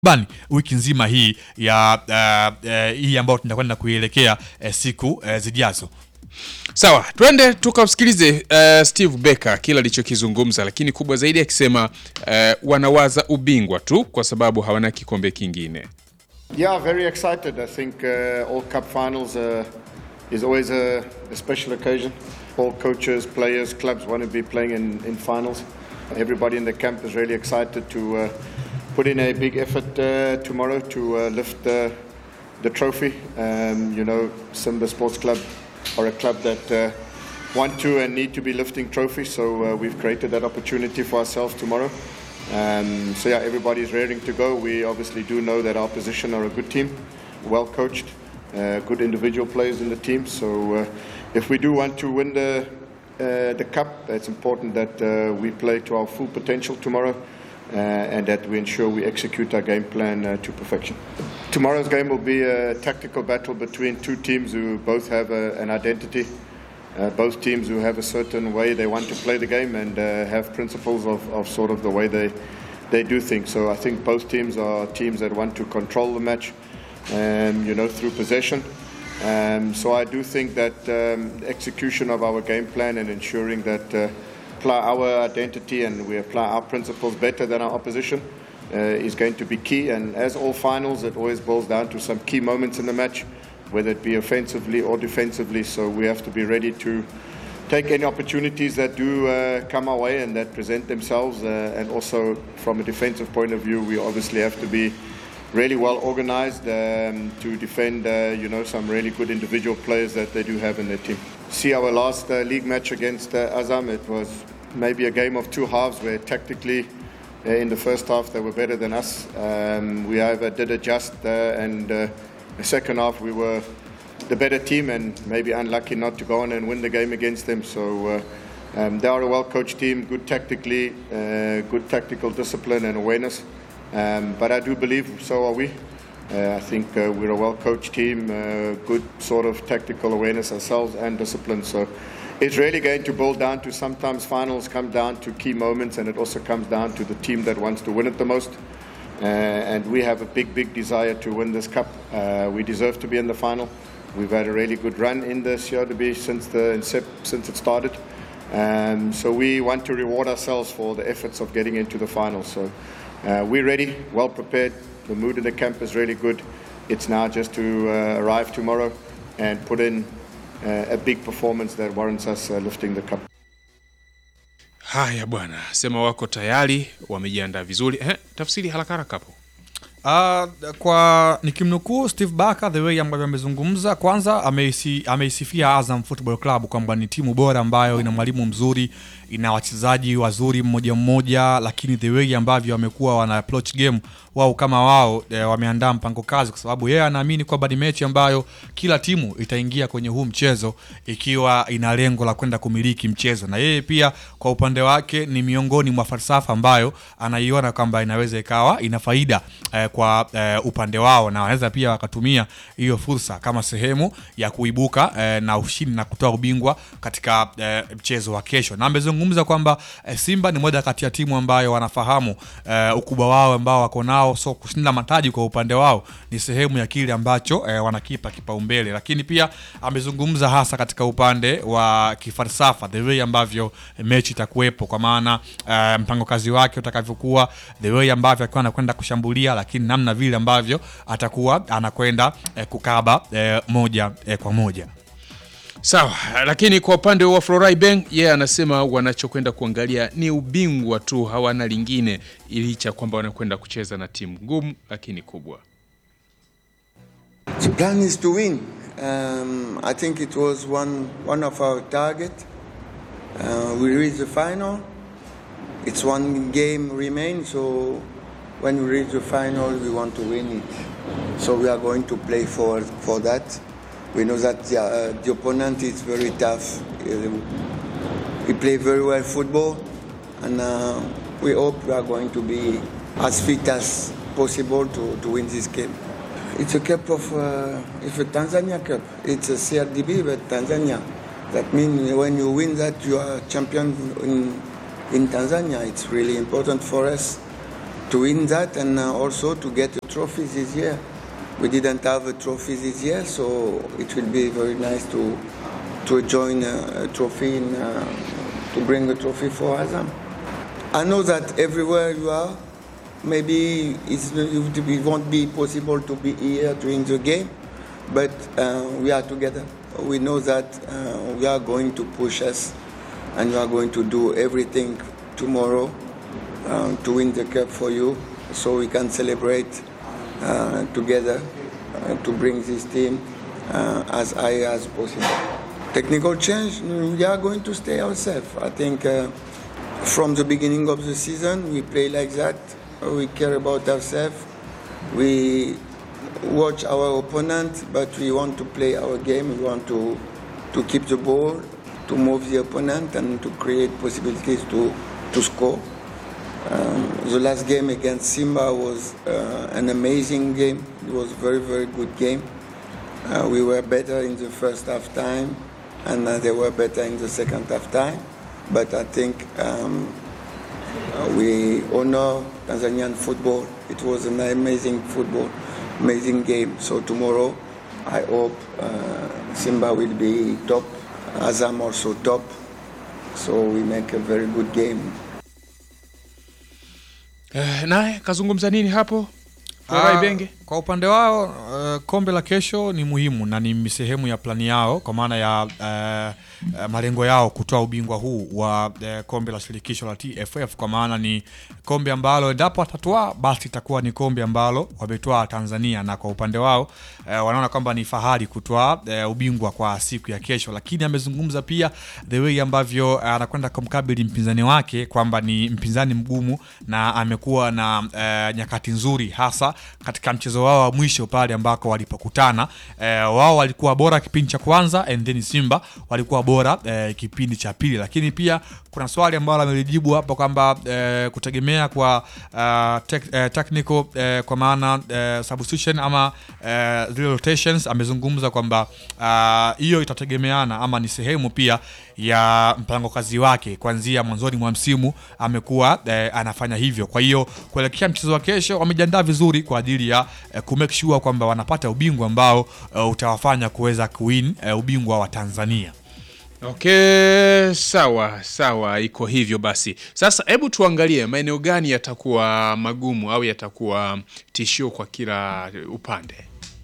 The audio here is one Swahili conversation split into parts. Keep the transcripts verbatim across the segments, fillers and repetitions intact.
bani wiki nzima hii ya uh, uh, hii ambayo tunakwenda kuielekea uh, siku uh, zijazo. Sawa, twende tukamsikilize uh, Steve Becker kila alichokizungumza, lakini kubwa zaidi akisema uh, wanawaza ubingwa tu kwa sababu hawana kikombe kingine. Yeah, very excited. I think uh, all cup finals uh, is always a, a special occasion. All coaches, players, clubs want to be playing in, in finals. Everybody in the camp is really excited to uh, put in a big effort uh, tomorrow to uh, lift the, the trophy. Um, you know, Simba Sports Club are a club that uh, want to and need to be lifting trophies, so uh, we've created that opportunity for ourselves tomorrow. Um, so yeah, everybody's raring to go. We obviously do know that our opposition are a good team, well coached, uh, good individual players in the team. So uh, if we do want to win the uh, the cup, it's important that uh, we play to our full potential tomorrow. Uh, and that we ensure we execute our game plan uh, to perfection. Tomorrow's game will be a tactical battle between two teams who both have a, an identity, uh, both teams who have a certain way they want to play the game and uh, have principles of, of sort of the way they, they do things. So I think both teams are teams that want to control the match, um, you know, through possession. Um, so I do think that um, execution of our game plan and ensuring that uh, apply our identity and we apply our principles better than our opposition uh, is going to be key. And as all finals, it always boils down to some key moments in the match, whether it be offensively or defensively. So we have to be ready to take any opportunities that do uh, come our way and that present themselves. Uh, and also from a defensive point of view, we obviously have to be really well organized um, to defend uh, you know, some really good individual players that they do have in their team. See our last uh, league match against uh, Azam, it was maybe a game of two halves where tactically uh, in the first half they were better than us. Um, we either did adjust uh, and uh, the second half we were the better team and maybe unlucky not to go on and win the game against them. So uh, um, they are a well-coached team, good tactically, uh, good tactical discipline and awareness. Um, but I do believe so are we. Uh, I think uh, we're a well-coached team, uh, good sort of tactical awareness ourselves and discipline. So it's really going to boil down to sometimes finals come down to key moments, and it also comes down to the team that wants to win it the most. Uh, and we have a big, big desire to win this cup. Uh, we deserve to be in the final. We've had a really good run in the C R D B since the since it started. Um, so we want to reward ourselves for the efforts of getting into the final. So uh, we're ready, well prepared. The mood in the camp is really good. It's now just to uh, arrive tomorrow and put in uh, a big performance that warrants us uh, lifting the cup. Haya bwana, sema wako tayari, wamejiandaa vizuri. Eh, tafsiri haraka haraka hapo. Uh, kwa nikimnukuu Steve Becker the way ambavyo amezungumza, kwanza ameisi, ameisifia Azam Football Club kwamba ni timu bora ambayo ina mwalimu mzuri, ina wachezaji wazuri mmoja mmoja, lakini the way ambavyo wamekuwa wana approach game wao kama wao e, wameandaa mpango kazi, kwa sababu yeye anaamini kwamba ni mechi ambayo kila timu itaingia kwenye huu mchezo ikiwa ina lengo la kwenda kumiliki mchezo, na yeye pia kwa upande wake ni miongoni mwa falsafa ambayo anaiona kwamba inaweza ikawa ina faida e, kwa e, upande wao, na wanaweza pia wakatumia hiyo fursa kama sehemu ya kuibuka e, na ushindi na kutoa ubingwa katika e, mchezo wa kesho. Na amezungumza kwamba e, Simba ni moja kati ya timu ambayo wanafahamu e, ukubwa wao ambao wako nao, so kushinda mataji kwa upande wao ni sehemu ya kile ambacho e, wanakipa kipaumbele. Lakini pia amezungumza hasa katika upande wa kifalsafa, the way ambavyo e, mechi itakuwepo, kwa maana e, mpango kazi wake utakavyokuwa, the way ambavyo akiwa anakwenda kushambulia, lakini namna vile ambavyo atakuwa anakwenda e, kukaba e, moja e, kwa moja. Sawa, lakini kwa upande wa Florai Beng, yeye yeah, anasema wanachokwenda kuangalia ni ubingwa tu, hawana lingine, ilicha kwamba wanakwenda kucheza na timu ngumu lakini kubwa. The plan is to win. Um, I think it was one one of our target. Uh, we reached the final. It's one game remain, so when we reach the final, we want to win it. So we are going to play for for that. We know that the, uh, the opponent is very tough. He play very well football, and uh, we hope we are going to be as fit as possible to, to win this game. It's a cup of, uh, it's a Tanzania cup. It's a C R D B, but Tanzania. That means when you win that, you are champion in, in Tanzania. It's really important for us. to win that and uh, also to get a trophy this year. We didn't have a trophy this year, so it will be very nice to to join a, a trophy in, uh, to bring a trophy for Azam. I know that everywhere you are, maybe it's, it won't be possible to be here during the game, but uh, we are together. We know that uh, we are going to push us and we are going to do everything tomorrow uh, to win the cup for you, so we can celebrate uh, together uh, to bring this team uh, as high as possible. Technical change, we are going to stay ourselves. I think uh, from the beginning of the season, we play like that. We care about ourselves. We watch our opponent, but we want to play our game. We want to, to keep the ball, to move the opponent, and to create possibilities to, to score. Um, the last game against Simba was uh, an amazing game. It was a very, very good game. Uh, we were better in the first half time, and uh, they were better in the second half time. But I think um, uh, we honor Tanzanian football. It was an amazing football, amazing game. So tomorrow, I hope uh, Simba will be top, Azam also top. So we make a very good game. Uh, naye kazungumza nini hapo? Florai Benge? Kwa upande wao uh, kombe la kesho ni muhimu na ni sehemu ya plani yao, kwa maana ya uh, uh, malengo yao kutoa ubingwa huu wa uh, kombe la shirikisho la T F F, kwa maana ni kombe ambalo endapo atatoa basi itakuwa ni kombe ambalo wametoa Tanzania, na kwa upande wao uh, wanaona kwamba ni fahari kutoa uh, ubingwa kwa siku ya kesho. Lakini amezungumza pia the way ambavyo anakwenda uh, kumkabili mpinzani wake kwamba ni mpinzani mgumu, na amekuwa na uh, nyakati nzuri hasa katika mchezo wao wa mwisho pale ambako walipokutana. Eh, wao walikuwa bora kipindi cha kwanza and then Simba walikuwa bora eh, kipindi cha pili. Lakini pia kuna swali ambalo amelijibu hapo kwamba eh, kutegemea kwa uh, tek, eh, technical eh, kwa maana eh, substitution ama eh, zero rotations, amezungumza kwamba hiyo uh, itategemeana ama ni sehemu pia ya mpango kazi wake kuanzia mwanzoni mwa msimu amekuwa eh, anafanya hivyo. Kwa hiyo kuelekea mchezo wa kesho wamejiandaa vizuri kwa ajili ya eh, ku make sure kwamba wanapata ubingwa ambao uh, utawafanya kuweza kuwin uh, ubingwa wa Tanzania. Okay, sawa sawa, iko hivyo basi. Sasa hebu tuangalie maeneo gani yatakuwa magumu au yatakuwa tishio kwa kila upande.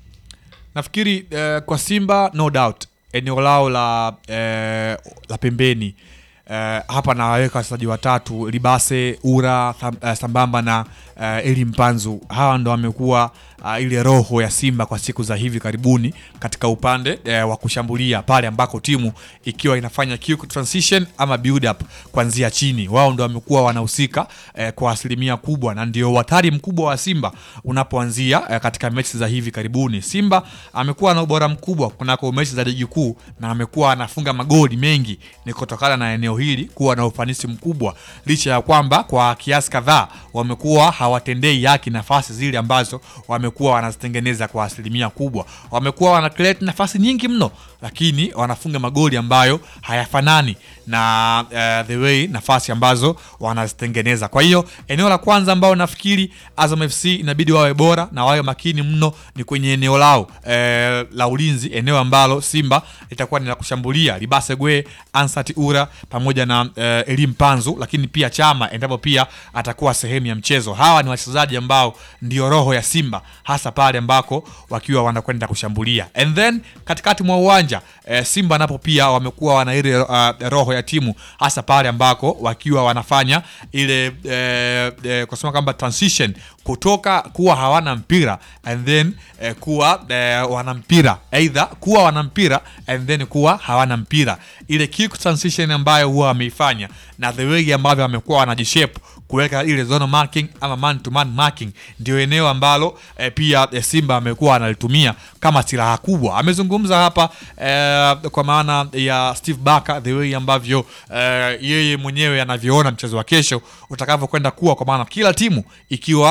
Nafikiri uh, kwa Simba no doubt eneo lao la uh, la pembeni uh, hapa nawaweka wachezaji watatu, Libase, Ura, uh, sambamba na uh, Eli Mpanzu. Hawa ndo wamekuwa uh, ile roho ya Simba kwa siku za hivi karibuni katika upande uh, wa kushambulia pale ambako timu ikiwa inafanya quick transition ama build up kuanzia chini. Wao ndo wamekuwa wanahusika uh, kwa asilimia kubwa, na ndio hatari mkubwa wa Simba unapoanzia uh, katika mechi za hivi karibuni. Simba amekuwa na ubora mkubwa kunako mechi za ligi kuu na amekuwa anafunga magoli mengi, ni kutokana na eneo hili kuwa na ufanisi mkubwa, licha ya kwamba kwa kiasi kadhaa wamekuwa hawatendei haki nafasi zile ambazo wamekuwa wanazitengeneza kwa asilimia kubwa. Wamekuwa wana create nafasi nyingi mno, lakini wanafunga magoli ambayo hayafanani na uh, the way nafasi ambazo wanazitengeneza. Kwa hiyo eneo la kwanza ambao nafikiri Azam F C inabidi wawe bora na wawe makini mno ni kwenye eneo lao uh, la ulinzi, eneo ambalo Simba itakuwa ni la kushambulia Libase Gwe, Ansati Ura pamoja na uh, Eli Mpanzu, lakini pia Chama endapo pia atakuwa sehemu ya mchezo. Hawa ni wachezaji ambao ndio roho ya Simba, hasa pale ambako wakiwa wanakwenda kushambulia. And then katikati mwa uwanja eh, Simba napo pia wamekuwa wana ile uh, roho ya timu, hasa pale ambako wakiwa wanafanya ile eh, eh, kwa sababu kwamba transition kutoka kuwa hawana mpira and then eh, kuwa eh, wana mpira, either kuwa wana mpira and then kuwa hawana mpira. Ile kick transition ambayo huwa wameifanya na the way ambavyo wamekuwa wanajishape kuweka ile zone marking ama man to man marking, ndio eneo ambalo eh, pia eh, Simba amekuwa analitumia kama silaha kubwa. Amezungumza hapa eh, kwa maana ya Steve Barker, the way ambavyo eh, yeye mwenyewe anavyoona mchezo wa kesho utakavyokwenda kuwa, kwa maana kila timu ikiwa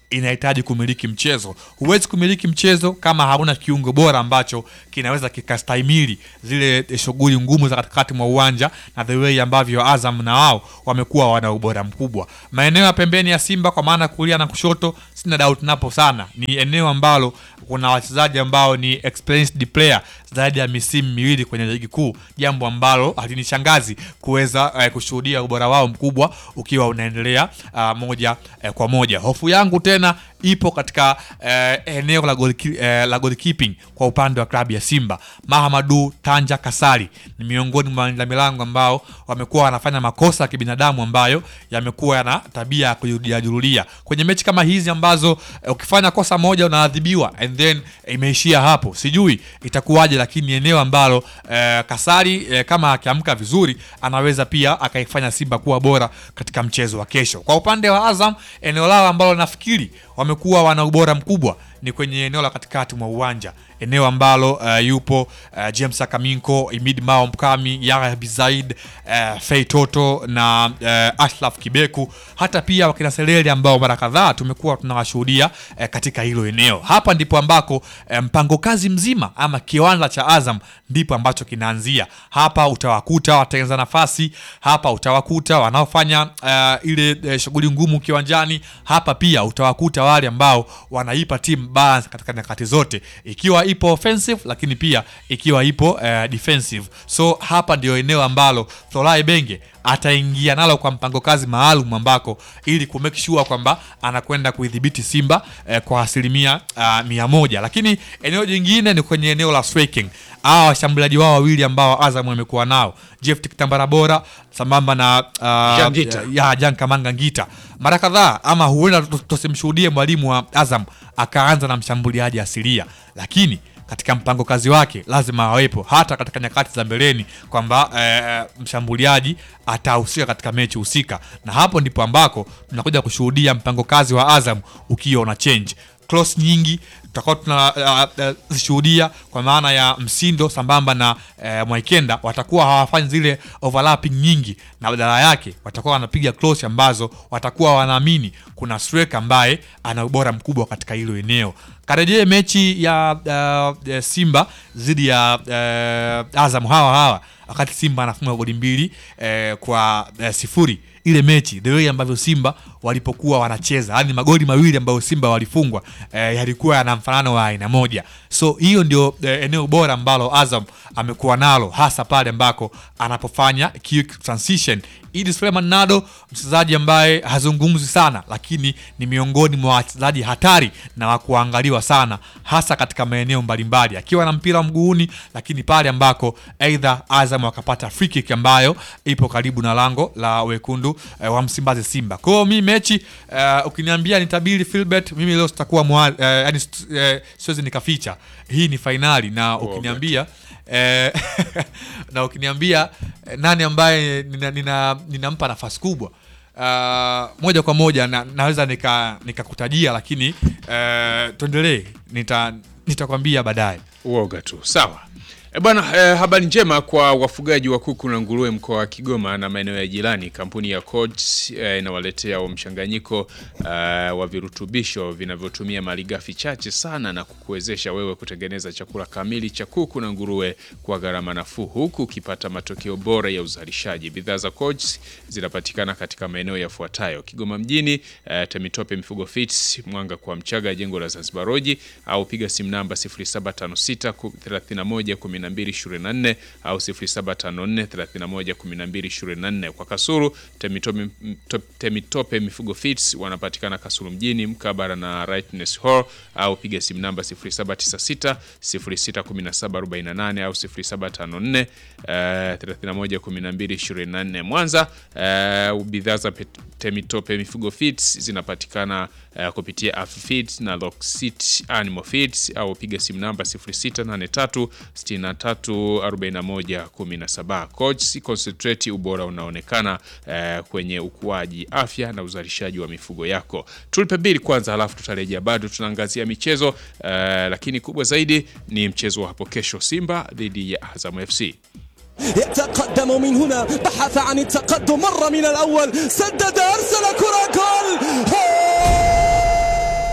inahitaji kumiliki mchezo. Huwezi kumiliki mchezo kama hauna kiungo bora ambacho kinaweza kikastahimili zile shughuli ngumu za katikati mwa uwanja, na the way ambavyo Azam na wao wamekuwa wana ubora mkubwa. Maeneo ya pembeni ya Simba kwa maana kulia na kushoto, sina doubt napo sana. Ni eneo ambalo kuna wachezaji ambao ni experienced player zaidi ya misimu miwili kwenye ligi kuu, jambo ambalo halinishangazi kuweza uh, kushuhudia ubora wao mkubwa ukiwa unaendelea uh, moja uh, kwa moja. Hofu yangu tena ipo katika uh, eneo la goal, uh, la goalkeeping kwa upande wa klabu ya Simba. Mahamadu Tanja Kasali ni miongoni mwa walinda milango ambao wamekuwa wanafanya makosa ya kibinadamu ambayo yamekuwa yana tabia ya kujirudia kwenye mechi kama hizi ambazo uh, ukifanya kosa moja unaadhibiwa and then imeishia hapo. Sijui itakuwaje, lakini eneo ambalo uh, Kasali uh, kama akiamka vizuri anaweza pia akaifanya Simba kuwa bora katika mchezo wa kesho. Kwa upande wa Azam, eneo lao ambalo nafikiri wamekuwa wana ubora mkubwa ni kwenye eneo la katikati mwa uwanja, eneo ambalo uh, yupo uh, James Akaminko, Imid Mao Mkami, Yahya Bizaid, uh, Fei Toto na uh, Ashraf Kibeku, hata pia wakina Selele ambao mara kadhaa tumekuwa tunawashuhudia uh, katika hilo eneo. Hapa ndipo ambako uh, mpango kazi mzima ama kiwanda cha Azam ndipo ambacho kinaanzia. Hapa utawakuta watengeneza nafasi, hapa utawakuta wanaofanya uh, ile uh, shughuli ngumu kiwanjani, hapa pia utawakuta wale ambao wanaipa team balance katika nyakati zote, ikiwa ipo offensive lakini pia ikiwa ipo uh, defensive. So hapa ndio eneo ambalo Florent Ibenge ataingia nalo kwa mpango kazi maalum ambako ili ku make sure kwamba anakwenda kuidhibiti Simba eh, kwa asilimia uh, mia moja. Lakini eneo jingine ni kwenye eneo la striking. Hawa washambuliaji wao wawili ambao Azam wamekuwa nao, Jeff Kitambara Bora sambamba na uh, ya, ya Jan Kamanga Ngita. Mara kadhaa ama huenda tusimshuhudie mwalimu wa Azam akaanza na mshambuliaji asilia, lakini katika mpango kazi wake lazima awepo hata katika nyakati za mbeleni kwamba e, mshambuliaji atahusika katika mechi husika, na hapo ndipo ambako tunakuja kushuhudia mpango kazi wa Azam ukiwa una change. Close nyingi tutakuwa tunashuhudia uh, uh, kwa maana ya Msindo sambamba na uh, Mwaikenda watakuwa hawafanyi zile overlapping nyingi, na badala yake watakuwa wanapiga close ambazo watakuwa wanaamini kuna striker ambaye ana ubora mkubwa katika hilo eneo. Karejee mechi ya uh, Simba zidi ya uh, Azam hawa hawa wakati Simba anafunga goli mbili uh, kwa uh, sifuri. Ile mechi the way ambavyo Simba walipokuwa wanacheza, yani magoli mawili ambayo Simba walifungwa eh, yalikuwa yana mfanano wa aina moja. So hiyo ndio eh, eneo bora ambalo Azam amekuwa nalo, hasa pale ambako anapofanya quick transition. Idi Suleiman Nado, mchezaji ambaye hazungumzi sana lakini ni miongoni mwa wachezaji hatari na wa kuangaliwa sana, hasa katika maeneo mbalimbali akiwa na mpira mguuni, lakini pale ambako either Azam wakapata free kick ambayo ipo karibu na lango la wekundu eh, wa Msimbazi Simba. Kwa hiyo mimi mechi uh, ukiniambia nitabiri Philbert, mimi leo sitakuwa uh, yani uh, siwezi nikaficha hii ni finali, na ukiniambia eh, na ukiniambia nani ambaye ninampa nina, nina nafasi kubwa uh, moja kwa moja na, naweza nika nikakutajia, lakini uh, tuendelee, nita nitakwambia baadaye. Uoga tu. Sawa. E bwana, eh, habari njema kwa wafugaji wa kuku na nguruwe mkoa wa Kigoma na maeneo ya jirani. Kampuni ya Codes eh, inawaletea wa mchanganyiko eh, wa virutubisho vinavyotumia malighafi chache sana na kukuwezesha wewe kutengeneza chakula kamili cha kuku na nguruwe kwa gharama nafuu, huku ukipata matokeo bora ya uzalishaji. Bidhaa za Codes zinapatikana katika maeneo yafuatayo: Kigoma mjini, eh, Temitope Mifugo Feeds, Mwanga kwa Mchaga, jengo la Zanzibar Road, au piga simu namba sifuri saba tano sita thelathini na moja kumi na mbili ishirini na nne au sifuri saba tano nne thelathini na moja kumi na mbili ishirini na nne. Kwa Kasulu, Temitope, Temitope Mifugo Feeds wanapatikana Kasulu mjini mkabara na Rightness Hall, au piga simu namba sifuri saba tisa sita sifuri sita kumi na saba arobaini na nane au sifuri saba tano nne thelathini na moja kumi na mbili ishirini na nne. Mwanza, uh, bidhaa za Temitope Mifugo Feeds zinapatikana uh, kupitia Afifeeds na Locksit Animal Feeds, au piga simu namba sifuri sita nane tatu sitini na tatu arobaini na moja kumi na saba. Coach concentrate, ubora unaonekana uh, kwenye ukuaji, afya na uzalishaji wa mifugo yako. Tulipe bili kwanza, halafu tutarejea. Bado tunaangazia michezo, uh, lakini kubwa zaidi ni mchezo wa hapo kesho, Simba dhidi ya Azam F C. يتقدم من هنا، بحث عن التقدم مرة من الأول، سدد أرسل كرة جول.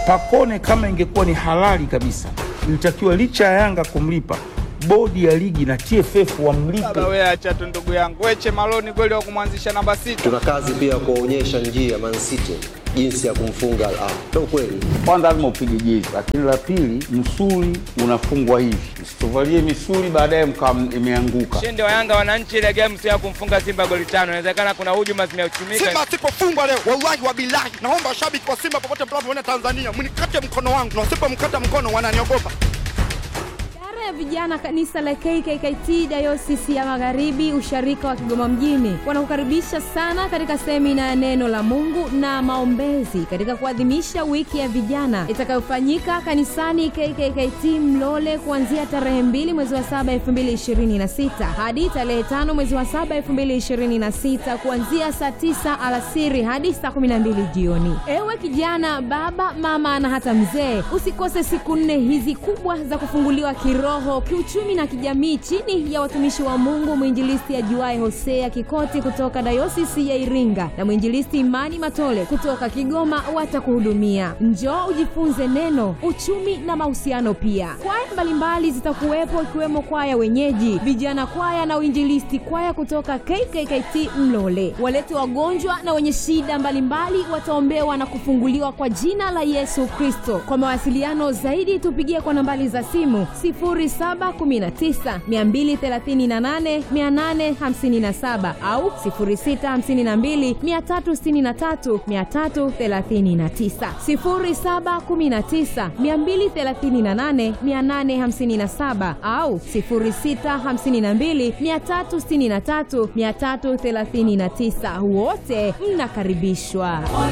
Pacone kama ingekuwa ni halali kabisa, ilitakiwa licha ya Yanga kumlipa, bodi ya ligi na T F F wamlipe. Baba wewe acha tu ndugu yangu. Weche Maloni kweli wa kumwanzisha namba sita. Tuna kazi pia kuonyesha njia Man City jinsi ya kumfunga Al Ahly. Ndio kweli. Kwanza lazima upige jezi, lakini la pili msuli unafungwa hivi. Usitovalie misuli baadaye mkam imeanguka. Shinde wa Yanga wananchi ile game sio ya kumfunga Simba goli tano. Inawezekana kuna hujuma zimeuchumika. Simba asipofungwa leo, wallahi wa billahi, naomba washabiki wa Simba popote mnapoona Tanzania, mnikate mkono wangu. Na usipomkata mkono wananiogopa. Ya vijana kanisa la K K K T Dayosisi ya Magharibi usharika wa Kigoma mjini wanakukaribisha sana katika semina ya neno la Mungu na maombezi katika kuadhimisha wiki ya vijana itakayofanyika kanisani K K K T Mlole kuanzia tarehe mbili mwezi wa saba elfu mbili ishirini na sita hadi tarehe tano mwezi wa saba elfu mbili ishirini na sita kuanzia saa tisa alasiri hadi saa kumi na mbili jioni. Ewe kijana, baba, mama na hata mzee, usikose siku nne hizi kubwa za kufunguliwa kiroho, kiuchumi na kijamii chini ya watumishi wa Mungu mwinjilisti ajuaye Hosea Kikoti kutoka Dayosisi ya Iringa na mwinjilisti Imani Matole kutoka Kigoma watakuhudumia. Njoo ujifunze neno, uchumi na mahusiano pia. Kwaya mbalimbali zitakuwepo ikiwemo kwaya wenyeji, vijana kwaya na uinjilisti kwaya kutoka K K K T Mlole. Walete wagonjwa na wenye shida mbalimbali wataombewa na kufunguliwa kwa jina la Yesu Kristo. Kwa mawasiliano zaidi tupigie kwa nambari za simu sifuri saba kumi na tisa mia mbili thelathini na nane mia nane hamsini na saba au sifuri sita hamsini na mbili mia tatu sitini na tatu mia tatu thelathini na tisa, sifuri saba kumi na tisa mia mbili thelathini na nane mia nane hamsini na saba au sifuri sita hamsini na mbili mia tatu sitini na tatu mia tatu thelathini na tisa. Wote mnakaribishwa.